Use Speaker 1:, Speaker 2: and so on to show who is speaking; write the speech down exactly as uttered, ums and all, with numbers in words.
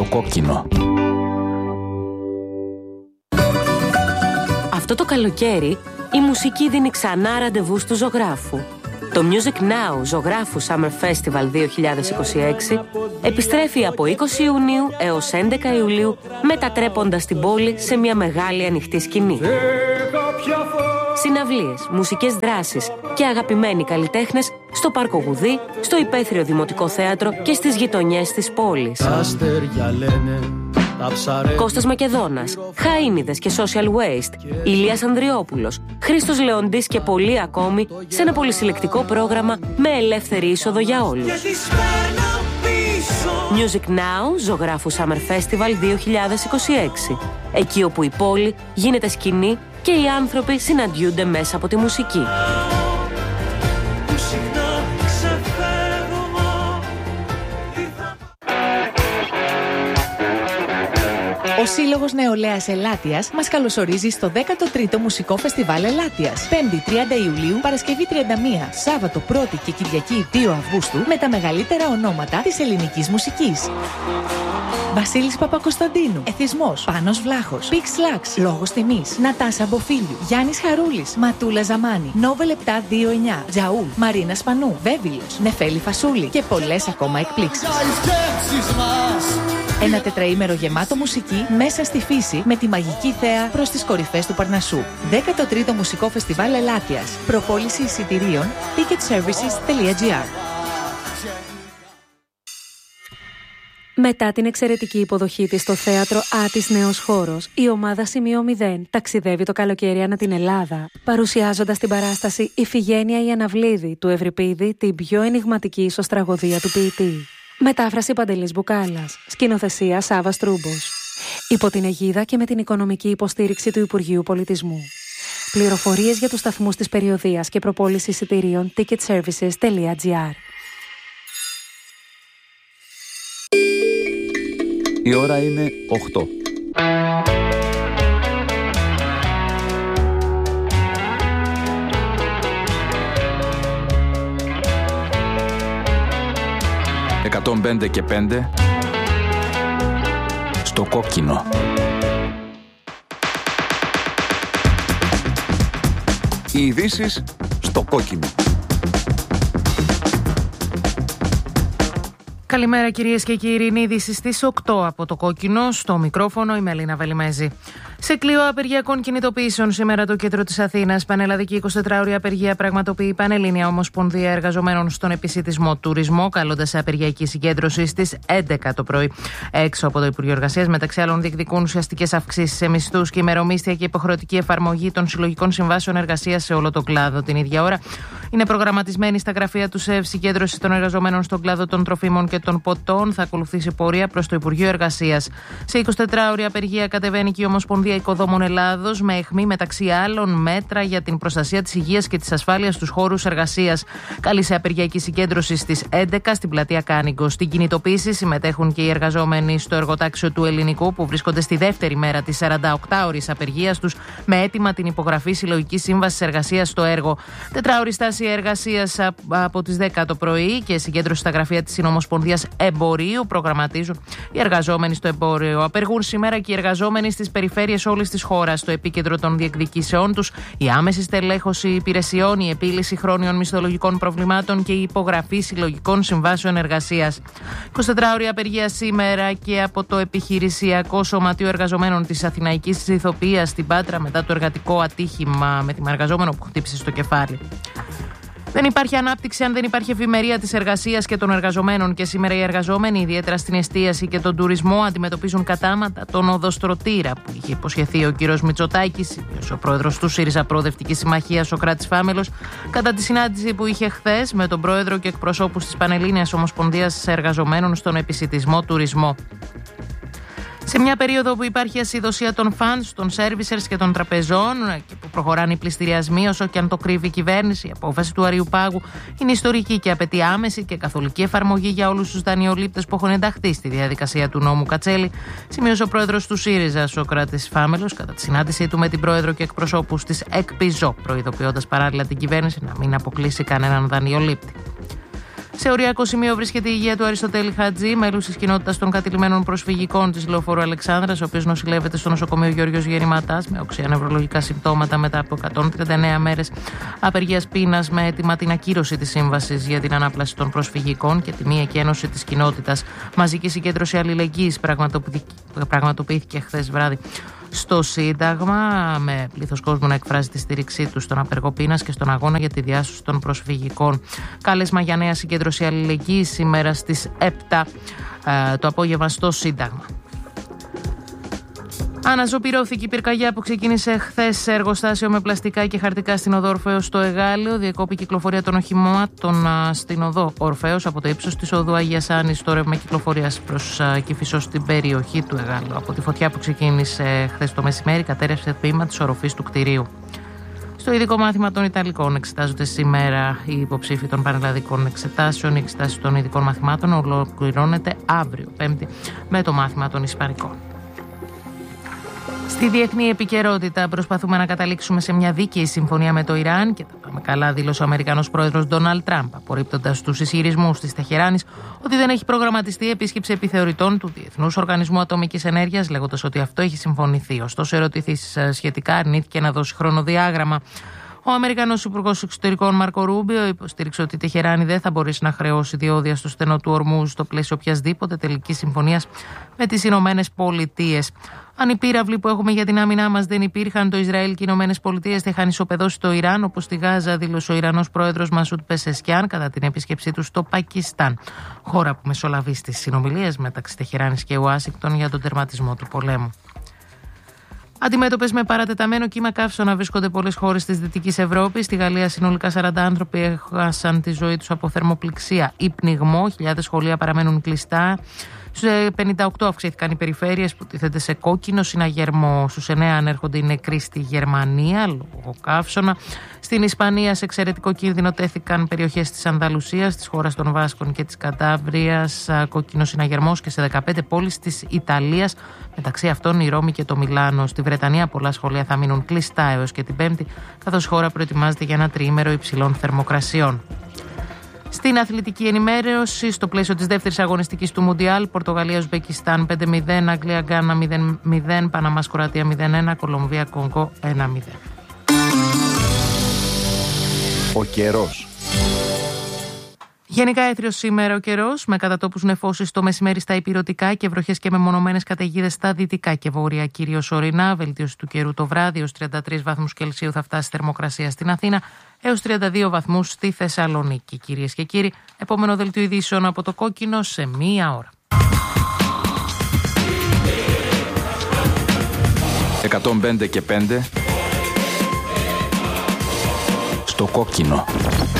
Speaker 1: Στο κόκκινο.
Speaker 2: Αυτό το καλοκαίρι η μουσική δίνει ξανά ραντεβού του ζωγράφου. Το Music Now Ζωγράφου Summer Festival δύο χιλιάδες είκοσι έξι επιστρέφει από είκοσι Ιουνίου έως έντεκα Ιουλίου, μετατρέποντας την πόλη σε μια μεγάλη ανοιχτή σκηνή. Συναυλίες, μουσικές δράσεις και αγαπημένοι καλλιτέχνες στο Πάρκο Γουδί, στο Υπαίθριο Δημοτικό Θέατρο και στις γειτονιές της πόλης. Κώστας Μακεδόνας, Χαΐνιδες και Social Waste, Ηλίας Ανδριόπουλος, Χρήστος Λεοντής και πολλοί ακόμη σε ένα πολυσυλλεκτικό πρόγραμμα με ελεύθερη είσοδο για όλους. Music Now Ζωγράφου Summer Festival δύο χιλιάδες είκοσι έξι. Εκεί όπου η πόλη γίνεται σκηνή και οι άνθρωποι συναντιούνται μέσα από τη μουσική.
Speaker 3: Ο Σύλλογος Νεολαίας Ελάττιας μας καλωσορίζει στο δέκατο τρίτο Μουσικό Φεστιβάλ Ελάττιας. πέμπτη τριάντα Ιουλίου, Παρασκευή τριάντα μία, Σάββατο πρώτη και Κυριακή δύο Αυγούστου με τα μεγαλύτερα ονόματα της ελληνικής μουσικής. Βασίλης Παπακοσταντίνου, Εθισμός, Πάνος Βλάχος, Πίξ Λάξ, Λόγος Τιμής, Νατάσα Μποφίλιου, Γιάννης Χαρούλης, Ματούλα Ζαμάνη, Νόβελ επτά δύο εννιά, Τζαούλ, Μαρίνα Σπανού, Βέβυλος, Νεφέλη Φασούλη και πολλές ακόμα εκπλήξεις. Ένα τετραήμερο γεμάτο μουσική μέσα στη φύση με τη μαγική θέα προς τις κορυφές του Παρνασσού. δέκατο τρίτο Μουσικό Φεστιβάλ Ελάττιας. Προπόληση εισιτηρίων ticket services τελεία gr.
Speaker 4: Μετά την εξαιρετική υποδοχή της στο θέατρο Άτης Νέος Χώρος, η ομάδα Σημείο μηδέν ταξιδεύει το καλοκαίρι ανά την Ελλάδα, παρουσιάζοντας την παράσταση «Ιφηγένεια η Αναβλίδη» του Ευρυπίδη, την πιο ενιγματική ισοστραγωδία του ποιητή. Μετάφραση Παντελής Μπουκάλας. Σκηνοθεσία Σάββας Τρούμπος. Υπό την αιγίδα και με την οικονομική υποστήριξη του Υπουργείου Πολιτισμού. Πληροφορίες για τους σταθμούς της περιοδείας και προπόληση εισιτηρίων ticket services τελεία gr.
Speaker 1: Η ώρα είναι οκτώ. εκατόν πέντε και πέντε στο κόκκινο. Οι ειδήσεις στο κόκκινο.
Speaker 5: Καλημέρα κυρίες και κύριοι, είναι είδηση στις οκτώ από το κόκκινο. Στο μικρόφωνο η Μελίνα Βελιμέζη. Σε κλειό απεργιακών κινητοποιήσεων σήμερα το κέντρο της Αθήνας, πανελλαδική εικοσιτετράωρη απεργία πραγματοποιεί η Πανελλήνια Ομοσπονδία Εργαζομένων στον Επισιτισμό Τουρισμό, καλώντας σε απεργιακή συγκέντρωση στις έντεκα το πρωί. Έξω από το Υπουργείο Εργασίας, μεταξύ άλλων, διεκδικούν ουσιαστικές αυξήσεις σε μισθούς και ημερομίσθια και υποχρεωτική εφαρμογή των συλλογικών συμβάσεων εργασίας σε όλο το κλάδο. Την ίδια ώρα είναι προγραμματισμένη στα γραφεία του ΣΕΒ συγκέντρωση των εργαζομένων στον κλάδο των τροφίμων και των ποτών. Θα ακολουθήσει πορεία προς το Υπουργείο Εργασίας. Σε εικοσιτετράωρη απεργία κατεβαίνει και η Ομοσπονδία Οικοδόμων Ελλάδος με αιχμή μεταξύ άλλων μέτρα για την προστασία της υγείας και της ασφάλειας στους χώρους εργασίας. Καλεί σε απεργιακή συγκέντρωση στις έντεκα στην πλατεία Κάνιγκο. Στην κινητοποίηση συμμετέχουν και οι εργαζόμενοι στο εργοτάξιο του Ελληνικού που βρίσκονται στη δεύτερη μέρα της σαρανταοκτάωρης απεργίας τους με αίτημα την υπογραφή συλλογικής σύμβασης εργασίας στο έργο. Τετράωρη στάση εργασίας από τις δέκα το πρωί και συγκέντρωση στα γραφεία της Συνομοσπονδίας Εμπορίου προγραμματίζουν οι εργαζόμενοι στο εμπόριο. Απεργούν σήμερα και οι εργαζόμενοι στις περιφέρειες όλης της χώρας. Στο επίκεντρο των διεκδικήσεών τους η άμεση στελέχωση υπηρεσιών, η επίλυση χρόνιων μισθολογικών προβλημάτων και η υπογραφή συλλογικών συμβάσεων εργασίας. εικοσιτετράωρη απεργία σήμερα και από το Επιχειρησιακό Σωματείο Εργαζομένων της Αθηναϊκής Ηθοποιίας στην Πάτρα μετά το εργατικό ατύχημα με την εργαζόμενο που χτύπησε στο κεφάλι. Δεν υπάρχει ανάπτυξη αν δεν υπάρχει ευημερία της εργασίας και των εργαζομένων. Και σήμερα οι εργαζόμενοι, ιδιαίτερα στην εστίαση και τον τουρισμό, αντιμετωπίζουν κατάματα τον οδοστρωτήρα που είχε υποσχεθεί ο κύριος Μητσοτάκης, ο πρόεδρος του ΣΥΡΙΖΑ Προοδευτική Συμμαχία, Σωκράτης Φάμελος, κατά τη συνάντηση που είχε χθες με τον πρόεδρο και εκπροσώπους της Πανελλήνιας Ομοσπονδίας Εργαζομένων στον Επισιτισμό Τουρισμό. Σε μια περίοδο που υπάρχει ασυδοσία των funds, των servicers και των τραπεζών και που προχωράνε οι πληστηριασμοί, όσο και αν το κρύβει η κυβέρνηση, η απόφαση του Αριουπάγου είναι ιστορική και απαιτεί άμεση και καθολική εφαρμογή για όλους τους δανειολήπτες που έχουν ενταχθεί στη διαδικασία του νόμου Κατσέλη, σημείωσε ο πρόεδρος του ΣΥΡΙΖΑ, Σωκράτης Φάμελος, κατά τη συνάντησή του με την πρόεδρο και εκπροσώπους της ΕΚΠΙΖΟ, προειδοποιώντας παράλληλα την κυβέρνηση να μην αποκλείσει κανέναν δανειολήπτη. Σε οριακό σημείο βρίσκεται η υγεία του Αριστοτέλη Χατζή, μέλους της κοινότητας των κατηλημένων προσφυγικών της Λεωφόρου Αλεξάνδρας, ο οποίος νοσηλεύεται στο νοσοκομείο Γιώργος Γερηματάς με οξέα νευρολογικά συμπτώματα μετά από εκατόν τριάντα εννέα μέρες απεργίας πείνας, με αίτημα την ακύρωση της σύμβασης για την ανάπλαση των προσφυγικών και τη μη εκένωση της κοινότητας. Μαζική συγκέντρωση αλληλεγγύης πραγματοποιήθηκε χθες βράδυ στο Σύνταγμα, με πλήθος κόσμου να εκφράζει τη στήριξή του στον απεργό πείνας και στον αγώνα για τη διάσωση των προσφυγικών. Κάλεσμα για νέα συγκέντρωση αλληλεγγύης σήμερα στις επτά ε, το απόγευμα στο Σύνταγμα. Αναζωπυρώθηκε η πυρκαγιά που ξεκίνησε χθες σε εργοστάσιο με πλαστικά και χαρτικά στην οδό Ορφέως στο Εγάλεο. Διεκόπη κυκλοφορία των οχημάτων στην οδό Ορφέως από το ύψος της οδού Αγίας Άννης στο ρεύμα κυκλοφορίας προς Κηφισό στην περιοχή του Εγάλεου. Από τη φωτιά που ξεκίνησε χθες το μεσημέρι, κατέρευσε τμήμα της οροφής του κτηρίου. Στο ειδικό μάθημα των Ιταλικών εξετάζονται σήμερα οι υποψήφοι των πανελλαδικών εξετάσεων. Η εξετάση των ειδικών μαθημάτων ολοκληρώνεται αύριο, Πέμπτη, με το μάθημα των Ισπανικών. Στη διεθνή επικαιρότητα, προσπαθούμε να καταλήξουμε σε μια δίκαιη συμφωνία με το Ιράν και τα πάμε καλά, δήλωσε ο Αμερικανός πρόεδρος Ντόναλντ Τραμπ, απορρίπτοντας τους ισχυρισμούς της Τεχεράνης ότι δεν έχει προγραμματιστεί επίσκεψη επιθεωρητών του Διεθνούς Οργανισμού Ατομικής Ενέργειας, λέγοντας ότι αυτό έχει συμφωνηθεί. Ωστόσο, ερωτηθείς σχετικά, αρνήθηκε να δώσει χρονοδιάγραμμα. Ο Αμερικανός Υπουργός Εξωτερικών Μάρκο Ρούμπιο υποστήριξε ότι η Τεχεράνη δεν θα μπορέσει να χρεώσει διόδια στο στενό του Ορμούζ στο πλαίσιο οποιασδήποτε τελικής συμφωνίας με τις Ηνωμένες Πολιτείες. Αν οι πύραυλοι που έχουμε για την άμυνά μας δεν υπήρχαν, το Ισραήλ και οι Ηνωμένες Πολιτείες θα είχαν ισοπεδώσει το Ιράν, όπως στη Γάζα, δήλωσε ο Ιρανός πρόεδρος Μασούντ Πεσεσκιάν κατά την επίσκεψή του στο Πακιστάν, χώρα που μεσολαβεί στις συνομιλίες μεταξύ Τεχεράνης και Ουάσιγκτον για τον τερματισμό του πολέμου. Αντιμέτωπες με παρατεταμένο κύμα καύσωνα βρίσκονται πολλές χώρες της Δυτικής Ευρώπης. Στη Γαλλία συνολικά σαράντα άνθρωποι έχασαν τη ζωή τους από θερμοπληξία ή πνιγμό. Χιλιάδες σχολεία παραμένουν κλειστά. Σε πενήντα οκτώ αυξήθηκαν οι περιφέρειες που τίθενται σε κόκκινο συναγερμό. Στους εννέα ανέρχονται οι νεκροί στη Γερμανία λόγω καύσωνα. Στην Ισπανία σε εξαιρετικό κίνδυνο τέθηκαν περιοχές της Ανδαλουσίας, της χώρας των Βάσκων και της Καντάβριας, κόκκινο συναγερμός, και σε δεκαπέντε πόλεις της Ιταλίας, μεταξύ αυτών η Ρώμη και το Μιλάνο. Στη Βρετανία πολλά σχολεία θα μείνουν κλειστά έως και την Πέμπτη, καθώς η χώρα προετοιμάζεται για ένα τριήμερο υψηλών θερμοκρασιών. Στην αθλητική ενημέρωση, στο πλαίσιο της δεύτερης αγωνιστικής του Μουντιάλ, Πορτογαλία-Ουσμπεκιστάν πέντε μηδέν, Αγγλία-Γκάνα μηδέν μηδέν, Παναμάς-Κροατία μηδέν ένα, Κολομβία-Κονγκό ένα μηδέν.
Speaker 1: Ο καιρός.
Speaker 5: Γενικά έθριος σήμερα ο καιρός, με κατατόπους νεφώσεις το μεσημέρι στα ηπειρωτικά και βροχές και μεμονωμένες καταιγίδες στα δυτικά και βόρεια, κυρίως ορεινά. Βελτίωση του καιρού το βράδυ, έως τριάντα τρεις βαθμούς Κελσίου θα φτάσει θερμοκρασία στην Αθήνα, έως τριάντα δύο βαθμούς στη Θεσσαλονίκη. Κυρίες και κύριοι, επόμενο δελτίο ειδήσεων από το Κόκκινο σε μία ώρα.
Speaker 1: εκατόν πέντε και πέντε στο Κόκκινο.